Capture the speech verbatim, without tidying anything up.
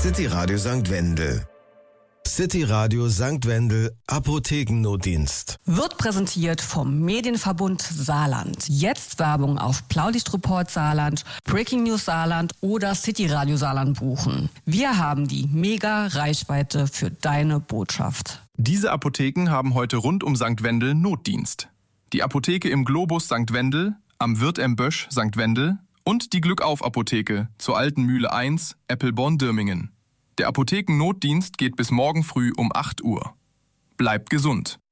City Radio Sankt Wendel. City Radio Sankt Wendel Apothekennotdienst. Wird präsentiert vom Medienverbund Saarland. Jetzt Werbung auf Blaulichtreport Saarland, Breaking News Saarland oder City Radio Saarland buchen. Wir haben die Mega-Reichweite für deine Botschaft. Diese Apotheken haben heute rund um Sankt Wendel Notdienst. Die Apotheke im Globus Sankt Wendel, am Wirt em Bösch Sankt Wendel und die Glückauf-Apotheke zur Alten Mühle eins, Eppelborn-Dürmingen. Der Apothekennotdienst geht bis morgen früh um acht Uhr. Bleibt gesund!